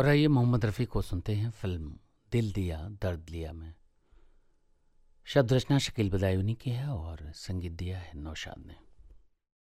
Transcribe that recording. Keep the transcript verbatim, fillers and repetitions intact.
और आइए मोहम्मद रफ़ी को सुनते हैं फिल्म दिल दिया दर्द लिया में। शब्द रचना शकील बदायूनी की है और संगीत दिया है नौशाद ने।